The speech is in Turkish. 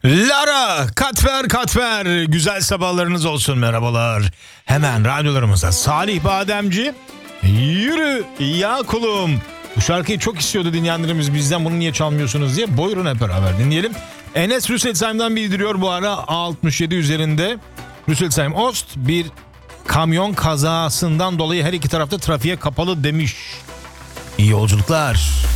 Lara, Katver, güzel sabahlarınız olsun, merhabalar. Hemen radyolarımıza Salih Bademci, yürü ya kulum. Bu şarkıyı çok istiyordu dinleyenlerimiz bizden, bunu niye çalmıyorsunuz diye. Buyurun hep beraber dinleyelim. Enes Rüsselsheim'den bildiriyor bu ara A67 üzerinde. Rüsselsheim Ost bir kamyon kazasından dolayı her iki tarafta trafiğe kapalı demiş. İyi yolculuklar.